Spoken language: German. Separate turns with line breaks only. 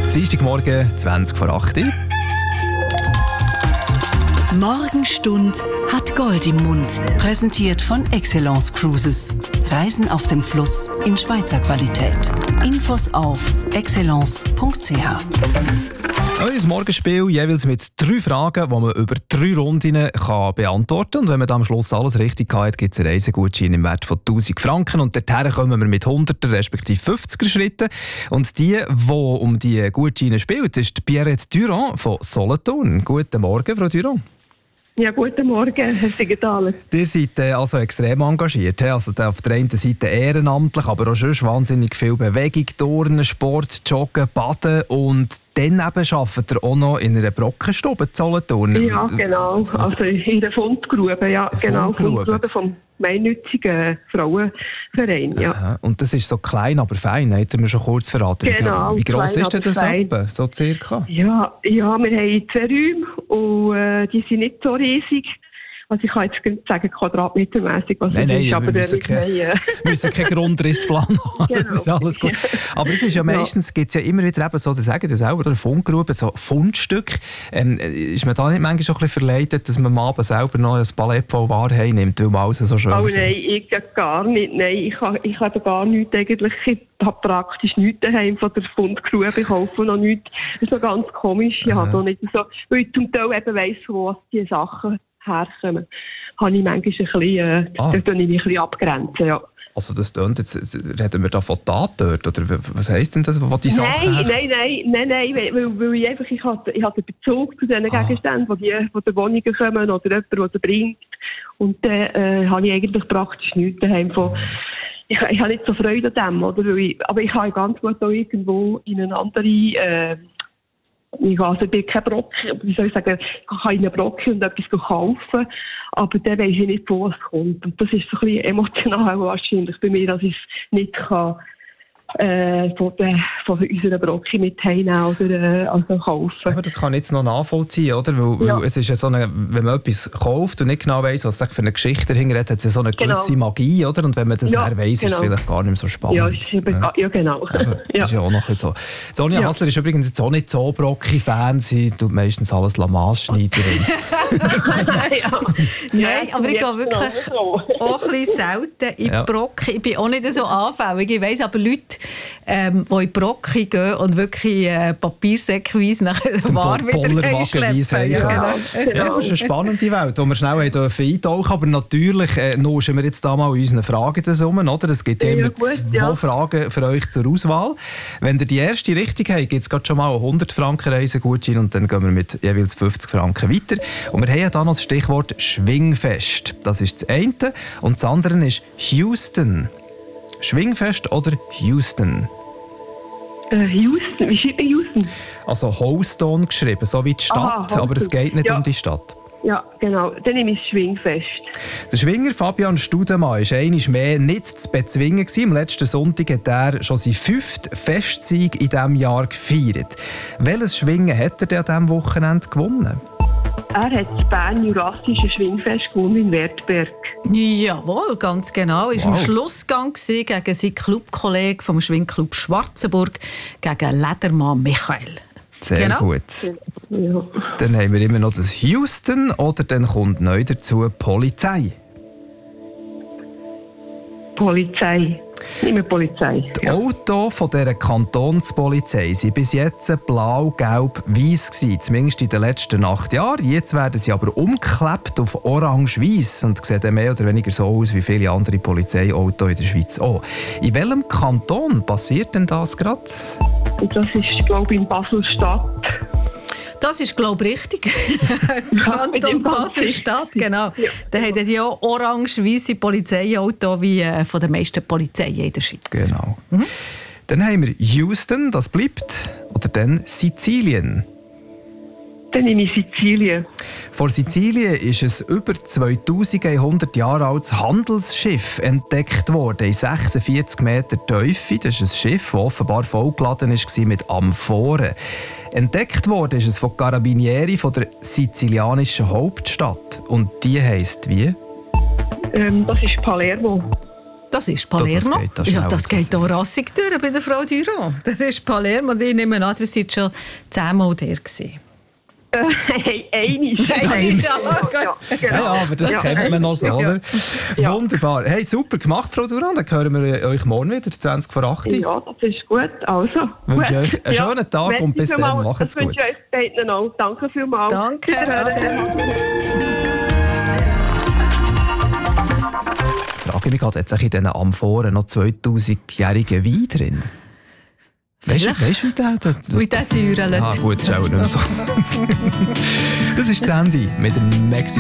Dienstagmorgen, 20 vor 8 Uhr.
Morgenstund hat Gold im Mund. Präsentiert von Excellence Cruises. Reisen auf dem Fluss in Schweizer Qualität. Infos auf excellence.ch.
Unser Morgenspiel jeweils mit 3 Fragen, die man über 3 Runden beantworten kann. Und wenn man dann am Schluss alles richtig hat, gibt es einen Reisegutschein im Wert von 1000 Franken. Und dorthin kommen wir mit 100er respektive 50er Schritten. Und die um die Gutscheine spielt, ist Pierrette Durand von Solothurn. Guten Morgen, Frau Durand.
Ja, guten Morgen, Herr Siegenthaler.
Ihr seid also extrem engagiert. Also auf der einen Seite ehrenamtlich, aber auch sonst wahnsinnig viel Bewegung, Turnen, Sport, Joggen, Baden und dann eben arbeitet ihr auch noch in einer Brockenstube in Solothurn.
Ja, genau. Also in der Fundgrube, ja. Genau, Fundgrube vom gemeinnützigen Frauenverein. Ja.
Aha. Und das ist so klein, aber fein, hat er mir schon kurz verraten.
Genau,
wie gross ist denn das
fein.
etwa, so circa?
Ja, wir haben 2 Räume und die sind nicht so riesig. Also ich kann jetzt nicht sagen, quadratmetermässig, was
nein,
es ist, aber
wir müssen keinen Grundrissplan haben.
Genau.
Das ist alles gut. Aber es ist ja meistens, gibt es ja immer wieder eben so, das sagen das selber, Fundgrube, so Fundstück. Ist man da nicht manchmal schon ein bisschen verleitet, dass man am Abend selber noch ein Ballett voll Wahrheit nimmt, weil man alles so schön
findet? Nein, ich gar nicht. Nein, ich habe gar nichts eigentlich. Ich habe praktisch nichts daheim von der Fundgrube. Ich kaufe noch nichts. Das ist noch ganz komisch. Ich habe noch nicht so, weil ich zum Teil eben weiss, wo die Sachen herkommen, habe ich manchmal ein bisschen, da tue ich mich ein bisschen abgrenzen, ja.
Also das tönt jetzt, reden wir da von Tatort, oder was heisst denn das, was die Sachen
Nein, weil ich einfach, ich habe den Bezug zu diesen Gegenständen, die von den Wohnungen kommen oder jemand, der sie bringt, und dann habe ich eigentlich praktisch nichts daheim von. Ich habe nicht so Freude an dem, oder? Aber ich habe ganz gut auch irgendwo in eine andere ich bin kein Brocken, wie soll ich sagen, ich kann in einen Brocken und etwas kaufen, aber dann weiss ich nicht, wo es kommt. Und das ist so ein bisschen emotional wahrscheinlich bei mir, dass ich es nicht kann, von unserer Brocken mit heimnehmen oder also kaufen.
Aber das kann ich jetzt noch nachvollziehen, oder? Weil es ist ja so eine, wenn man etwas kauft und nicht genau weiss, was es für eine Geschichte dahinter hat, hat es ja so eine gewisse Magie, oder? Und wenn man das dann weiss, ist es vielleicht gar nicht mehr so spannend.
Ja, genau.
Das ist ja auch noch ein bisschen so. Sonja Hasler ist übrigens jetzt auch nicht so Brocki-Fan, sie tut meistens alles Lamaßschneiderin.
Nein, aber ich gehe wirklich auch ein bisschen selten in Brocki. Ich bin auch nicht so anfällig. Ich weiss aber Leute, die in Brocki gehen und wirklich papiersäckweise nach der Ware wieder einschleppen.
Ja, das ist eine spannende Welt, wo wir schnell eintauchen. Aber natürlich nuschen wir jetzt da mal unseren Fragen um, oder? Es gibt immer 2 Fragen für euch zur Auswahl. Wenn ihr die erste richtig habt, gibt es schon mal 100 Franken Reisegutschein und dann gehen wir mit jeweils 50 Franken weiter. Und wir haben ja da noch das Stichwort Schwingfest. Das ist das eine. Und das andere ist Houston. Schwingfest oder Houston?
Houston, wie schreibt man Houston?
Also Houston geschrieben, so wie die Stadt, aber es geht nicht um die Stadt.
Ja, genau. Dann nehme ich das Schwingfest. Der
Schwinger Fabian Studemann war einmal mehr nicht zu bezwingen. Am letzten Sonntag hat er schon seinen 5. Festsieg in diesem Jahr gefeiert. Welches Schwingen hat er denn an diesem Wochenende gewonnen?
Er hat das Bern-Jurassische Schwingfest gewonnen in Wertberg.
Jawohl, ganz genau. Er war im Schlussgang gegen seinen Clubkollegen vom Schwingclub Schwarzenburg, gegen Ledermann Michael.
Sehr gut. Ja. Dann haben wir immer noch das Houston oder dann kommt neu dazu Polizei.
Polizei. Immer Polizei.
Die Autos von dieser Kantonspolizei waren bis jetzt blau, gelb, weiss gewesen, zumindest in den letzten 8 Jahren. Jetzt werden sie aber umgeklebt auf orange-weiss und sehen dann mehr oder weniger so aus wie viele andere Polizeiautos in der Schweiz auch. In welchem Kanton passiert denn das gerade?
Das ist, glaube ich, in Basel-Stadt.
Das ist, glaube ich, richtig. Kanton Basel-Stadt, genau. Ja. Da haben die auch orange-weisse Polizeiautos wie von den meisten Polizeien in der Schweiz.
Genau. Dann haben wir Houston, das bleibt. Oder dann Sizilien.
Dann nehme ich Sizilien.
Vor Sizilien ist ein über 2100 Jahre altes Handelsschiff entdeckt worden, in 46 Meter Tiefe. Das ist ein Schiff, das offenbar vollgeladen war mit Amphoren. Entdeckt worden ist es von Carabinieri von der sizilianischen Hauptstadt. Und die heisst wie?
Das ist Palermo.
Das ist Palermo. Das geht hier rassig durch bei der Frau Durand. Das ist Palermo. Ich nehme an, ihr seid schon 10-mal der gewesen.
Einmal.
Ja, aber das kennt man noch so, oder? Ja. Wunderbar. Hey, super gemacht, Frau Durand. Dann hören wir euch morgen wieder, 20 vor 8.
Ja, das ist gut. Also,
ich wünsche euch einen schönen Tag und bis dann. Macht's gut.
Ich wünsche euch beiden auch. Danke vielmals.
Danke.
Ich frage mich gerade, jetzt in diesen Amphoren noch 2000-jährige Wein drin? Weißt du, wie der
säurelt?
Ah, gut, schau nicht mehr so. Das ist Sandy mit dem Maxi.